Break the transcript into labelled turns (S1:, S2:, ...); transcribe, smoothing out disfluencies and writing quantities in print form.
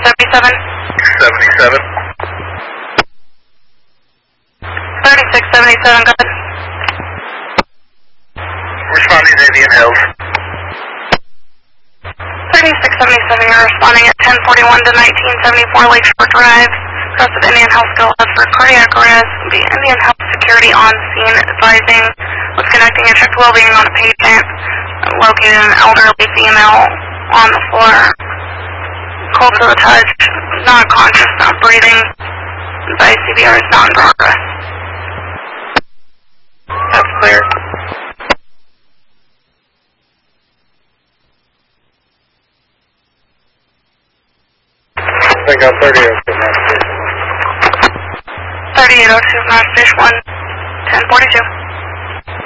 S1: 3677.
S2: 77.
S1: 3677, go ahead.
S2: Responding to Indian Hills.
S1: 3677, you're responding at 1041 to 1974 Lakeshore Drive. Across of Indian Health Skill for cardiac arrest. The Indian Health Security on scene advising was conducting a checked well-being on a patient. Located an elderly female on the floor. Cold to the touch. Not conscious, not breathing. Advice CPR is not in progress.
S2: That's clear. I think I'm 30 of the
S1: 3802 Fish 1, 1042.